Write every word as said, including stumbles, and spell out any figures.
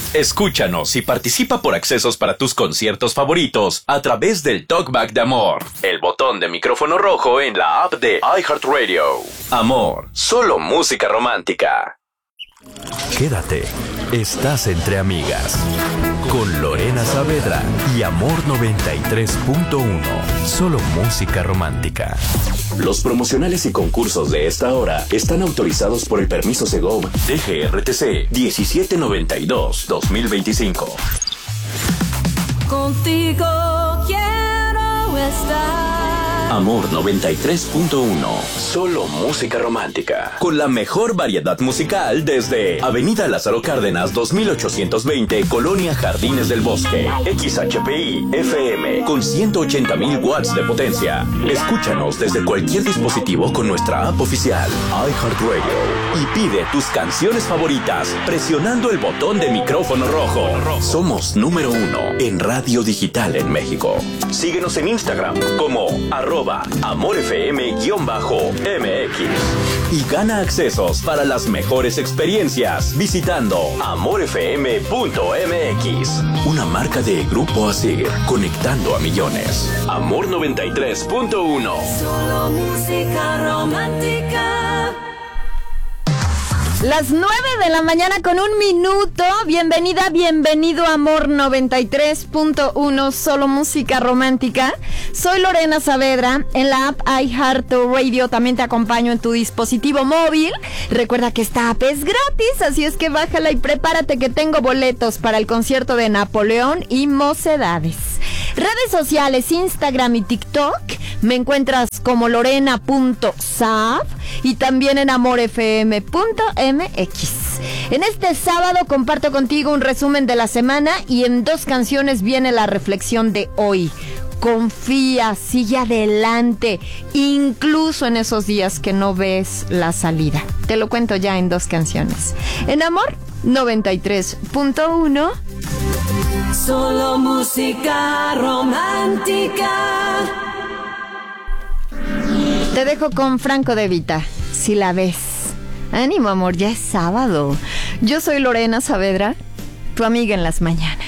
Escúchanos y participa por accesos para tus conciertos favoritos a través del Talkback de Amor, el botón de micrófono rojo en la app de iHeartRadio. Amor, solo música romántica. Quédate, estás entre amigas, con Lorena Saavedra y Amor noventa y tres punto uno, solo música romántica. Los promocionales y concursos de esta hora están autorizados por el permiso Segov D G R T C diecisiete noventa y dos dos mil veinticinco. Contigo quiero estar. Amor noventa y tres punto uno, solo música romántica. Con la mejor variedad musical desde Avenida Lázaro Cárdenas dos mil ochocientos veinte, Colonia Jardines del Bosque. X H P I F M con ciento ochenta mil watts de potencia. Escúchanos desde cualquier dispositivo con nuestra app oficial iHeartRadio y pide tus canciones favoritas presionando el botón de micrófono rojo. Somos número uno en radio digital en México. Síguenos en Instagram como arroba amorfm-mx y gana accesos para las mejores experiencias visitando amorfm punto m x. Una marca de Grupo Asir, conectando a millones. Amor noventa y tres punto uno. Solo música romántica. Las nueve de la mañana con un minuto. Bienvenida, bienvenido a Amor noventa y tres punto uno, solo música romántica. Soy Lorena Saavedra. En la app iHeartRadio también te acompaño en tu dispositivo móvil. Recuerda que esta app es gratis, así es que bájala y prepárate que tengo boletos para el concierto de Napoleón y Mocedades. Redes sociales, Instagram y TikTok, me encuentras como lorena punto saab y también en amorfm punto m x. En este sábado comparto contigo un resumen de la semana y en dos canciones viene la reflexión de hoy. Confía, sigue adelante, incluso en esos días que no ves la salida. Te lo cuento ya en dos canciones. En Amor noventa y tres punto uno. Solo música romántica. Te dejo con Franco De Vita, Si la ves. Ánimo, amor, ya es sábado. Yo soy Lorena Saavedra, tu amiga en las mañanas.